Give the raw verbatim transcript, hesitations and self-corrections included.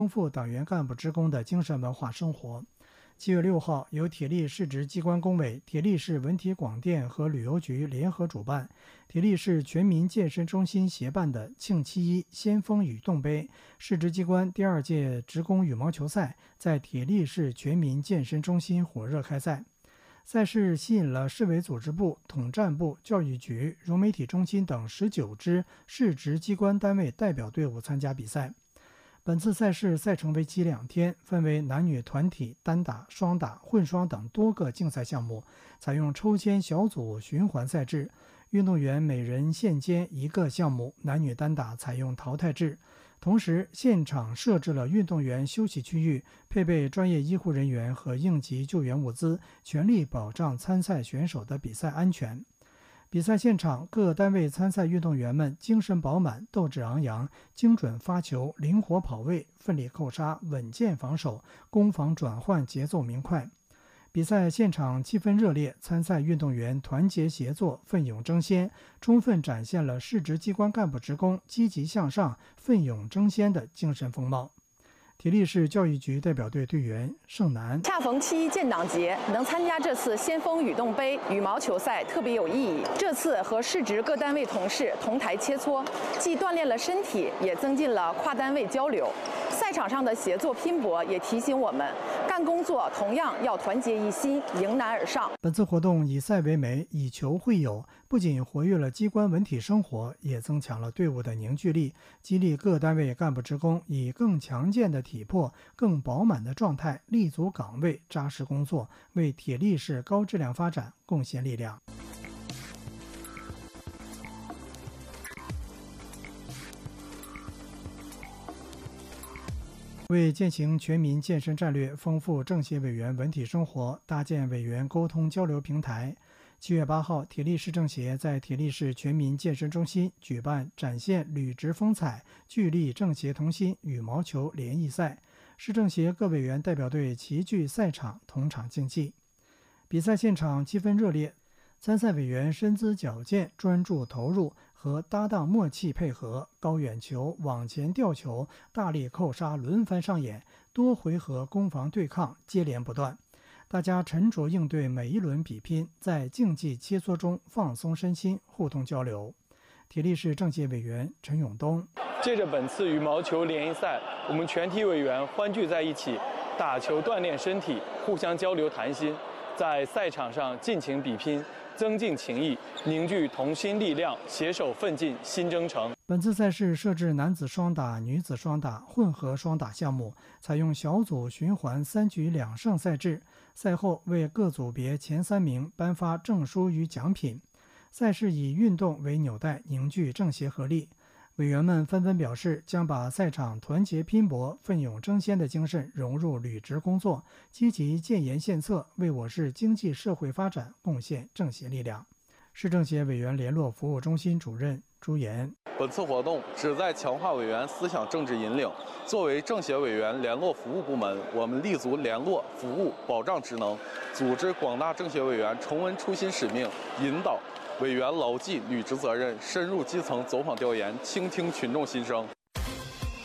丰富党员干部职工的精神文化生活。七月六号，由铁力市直机关工委、铁力市文体广电和旅游局联合主办，铁力市全民健身中心协办的庆七一先锋羽动杯市直机关第二届职工羽毛球赛在铁力市全民健身中心火热开赛。赛事吸引了市委组织部、统战部、教育局、融媒体中心等十九支市直机关单位代表队伍参加比赛。本次赛事赛程为期两天，分为男女团体、单打、双打、混双等多个竞赛项目，采用抽签小组循环赛制。运动员每人限兼一个项目，男女单打采用淘汰制。同时，现场设置了运动员休息区域，配备专业医护人员和应急救援物资，全力保障参赛选手的比赛安全。比赛现场，各单位参赛运动员们精神饱满、斗志昂扬，精准发球、灵活跑位、奋力扣杀、稳健防守，攻防转换节奏明快。比赛现场气氛热烈，参赛运动员团结协作、奋勇争先，充分展现了市直机关干部职工积极向上、奋勇争先的精神风貌。铁力市教育局代表队队员盛楠： 恰逢七一建党节，能参加这次先锋羽动杯羽毛球赛特别有意义。这次和市直各单位同事同台切磋，既锻炼了身体，也增进了跨单位交流。赛场上的协作拼搏也提醒我们，干工作同样要团结一心，迎难而上。 本次活动以赛为媒，以球会友，不仅活跃了机关文体生活，也增强了队伍的凝聚力，激励各单位干部职工以更强健的体魄、更饱满的状态，立足岗位，扎实工作，为铁力市高质量发展贡献力量。为践行全民健身战略，丰富政协委员文体生活，搭建委员沟通交流平台，七月八号，铁力市政协在铁力市全民健身中心举办展现履职风采、聚力政协同心羽毛球联谊赛，市政协各委员代表队齐聚赛场，同场竞技。比赛现场气氛热烈，参赛委员身姿矫健、专注投入，和搭档默契配合，高远球、往前吊球、大力扣杀轮番上演，多回合攻防对抗接连不断。大家沉着应对每一轮比拼，在竞技切磋中放松身心，互动交流。铁力市政协委员陈永东： 借着本次羽毛球联谊赛，我们全体委员欢聚在一起，打球锻炼身体，互相交流谈心，在赛场上尽情比拼，增进情谊，凝聚同心力量，携手奋进新征程。 本次赛事设置男子双打、女子双打、混合双打项目，采用小组循环三局两胜赛制。赛后为各组别前三名颁发证书与奖品。赛事以运动为纽带，凝聚政协合力。委员们纷纷表示，将把赛场团结拼搏、奋勇争先的精神融入履职工作，积极建言献策，为我市经济社会发展贡献政协力量。市政协委员联络服务中心主任朱岩： 本次活动旨在强化委员思想政治引领。作为政协委员联络服务部门，我们立足联络、服务、保障职能，组织广大政协委员重温初心使命，引导委员牢记履职责任，深入基层走访调研，倾听群众心声。